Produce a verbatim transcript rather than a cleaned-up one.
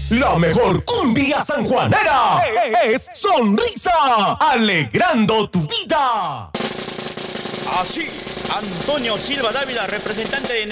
La mejor cumbia sanjuanera es, es Sonrisa, alegrando tu vida. Así, Antonio Silva Dávila, representante de